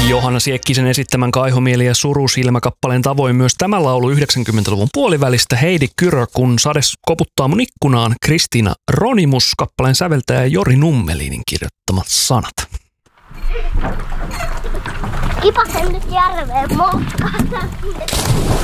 Johanna Siekkisen esittämän Kaihomieli ja Surusilmä-kappaleen tavoin myös tämä laulu 90-luvun puolivälistä Heidi Kyrö, kun sade koputtaa mun ikkunaan, Kristiina Ronimus, kappaleen säveltäjä Jori Nummelinin kirjoittamat sanat. Kipasen nyt järveen moukkaan.